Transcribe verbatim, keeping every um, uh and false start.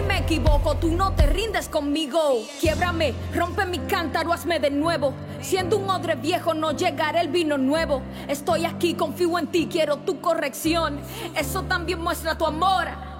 si me equivoco, tú no te rindes conmigo. Quiébrame, rompe mi cántaro, hazme de nuevo. Siendo un odre viejo no llegará el vino nuevo. Estoy aquí, confío en ti, quiero tu corrección. Eso también muestra tu amor.